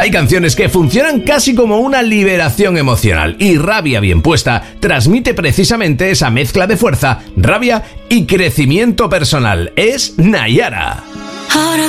Hay canciones que funcionan casi como una liberación emocional y Rabia bien puesta transmite precisamente esa mezcla de fuerza, rabia y crecimiento personal. Es Nayara. Ahora